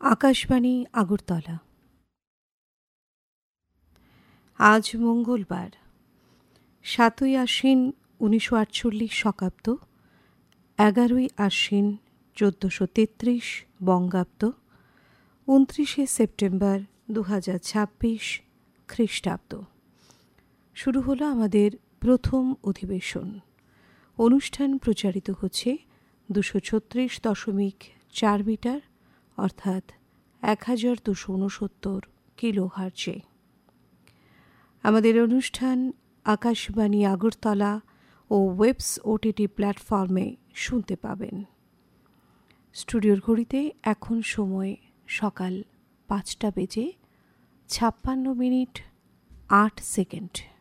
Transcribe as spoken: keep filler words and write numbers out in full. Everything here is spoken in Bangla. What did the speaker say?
আকাশবাণী আগরতলা। আজ মঙ্গলবার, সাতই আশ্বিন উনিশশো আটচল্লিশ শকাব্দ, এগারোই আশ্বিন চোদ্দোশো তেত্রিশ বঙ্গাব্দ, উনত্রিশে সেপ্টেম্বর দু হাজার ছাব্বিশ খ্রিস্টাব্দ। শুরু হলো আমাদের প্রথম অধিবেশন। অনুষ্ঠান প্রচারিত হচ্ছে দুশো ছত্রিশ দশমিক চার মিটার অর্থাৎ এক হাজার দুশো উনসত্তর কিলো হার্জে। আমাদের অনুষ্ঠান আকাশবাণী আগরতলা ও ওয়েবস ওটিটি প্ল্যাটফর্মে শুনতে পাবেন। স্টুডিওর ঘড়িতে এখন সময় সকাল পাঁচটা বেজে ছাপ্পান্ন মিনিট আট সেকেন্ড।